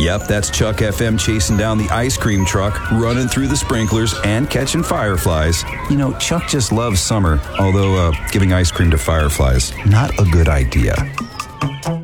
Yep, that's Chuck FM chasing down the ice cream truck, running through the sprinklers, and catching fireflies. You know, Chuck just loves summer, although giving ice cream to fireflies, not a good idea.